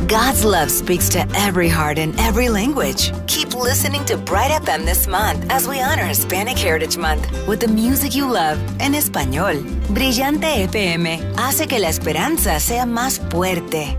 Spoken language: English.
God's love speaks to every heart in every language. Keep listening to Bright FM this month as we honor Hispanic Heritage Month with the music you love en español. Brillante FM hace que la esperanza sea más fuerte.